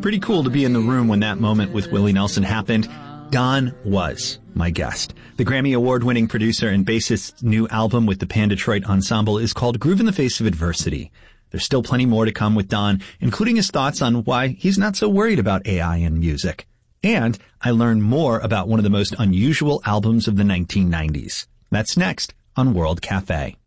pretty cool to be in the room when that moment with Willie Nelson happened. Don was my guest. The Grammy Award-winning producer and bassist's new album with the Pan Detroit Ensemble is called Groove in the Face of Adversity. There's still plenty more to come with Don, including his thoughts on why he's not so worried about AI in music. And I learn more about one of the most unusual albums of the 1990s. That's next on World Cafe.